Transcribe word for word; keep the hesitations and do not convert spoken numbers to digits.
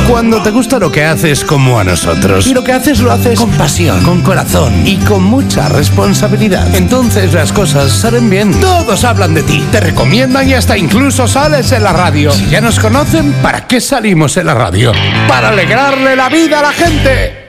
Cuando te gusta lo que haces como a nosotros, y lo que haces lo haces con pasión, con corazón y con mucha responsabilidad, entonces las cosas salen bien. Todos hablan de ti, te recomiendan y hasta incluso sales en la radio. Si ya nos conocen, ¿para qué salimos en la radio? ¡Para alegrarle la vida a la gente!